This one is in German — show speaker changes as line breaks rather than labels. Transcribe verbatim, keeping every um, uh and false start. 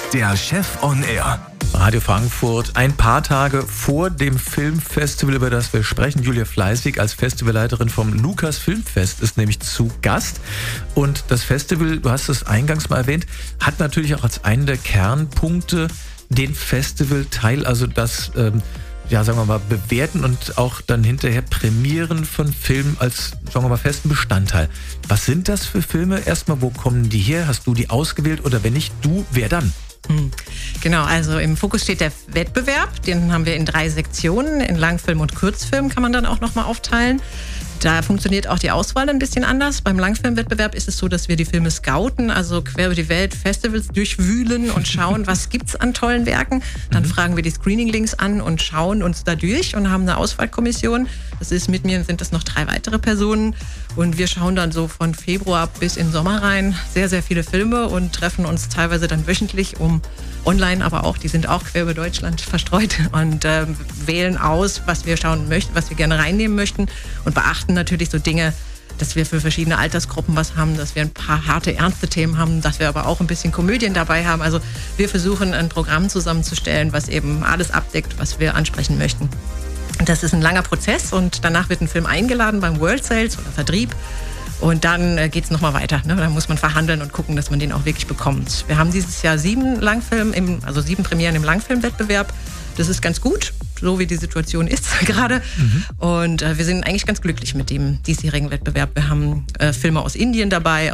Der Chef on Air.
Radio Frankfurt, ein paar Tage vor dem Filmfestival, über das wir sprechen. Julia Fleißig als Festivalleiterin vom Lukas Filmfest ist nämlich zu Gast. Und das Festival, du hast es eingangs mal erwähnt, hat natürlich auch als einen der Kernpunkte den Festivalteil, also das, ähm, ja, sagen wir mal, bewerten und auch dann hinterher prämieren von Filmen als, sagen wir mal, festen Bestandteil. Was sind das für Filme? Erstmal, wo kommen die her? Hast du die ausgewählt oder wenn nicht du, wer dann?
Genau, also im Fokus steht der Wettbewerb. Den haben wir in drei Sektionen. In Langfilm und Kurzfilm kann man dann auch nochmal aufteilen. Da funktioniert auch die Auswahl ein bisschen anders. Beim Langfilmwettbewerb ist es so, dass wir die Filme scouten, also quer über die Welt Festivals durchwühlen und schauen, was gibt's an tollen Werken. Dann mhm. fragen wir die Screening-Links an und schauen uns da durch und haben eine Auswahlkommission. Das ist mit mir, sind das noch drei weitere Personen. Und wir schauen dann so von Februar bis in den Sommer rein sehr, sehr viele Filme und treffen uns teilweise dann wöchentlich, um online, aber auch, die sind auch quer über Deutschland verstreut und äh, wählen aus, was wir schauen möchten, was wir gerne reinnehmen möchten und beachten natürlich so Dinge, dass wir für verschiedene Altersgruppen was haben, dass wir ein paar harte, ernste Themen haben, dass wir aber auch ein bisschen Komödien dabei haben. Also wir versuchen ein Programm zusammenzustellen, was eben alles abdeckt, was wir ansprechen möchten. Das ist ein langer Prozess und danach wird ein Film eingeladen beim World Sales oder Vertrieb. Und dann äh, geht es nochmal weiter. Ne? Dann muss man verhandeln und gucken, dass man den auch wirklich bekommt. Wir haben dieses Jahr sieben Langfilm, im, also sieben Premieren im Langfilmwettbewerb. Das ist ganz gut, so wie die Situation ist gerade. Mhm. Und äh, wir sind eigentlich ganz glücklich mit dem diesjährigen Wettbewerb. Wir haben äh, Filme aus Indien dabei,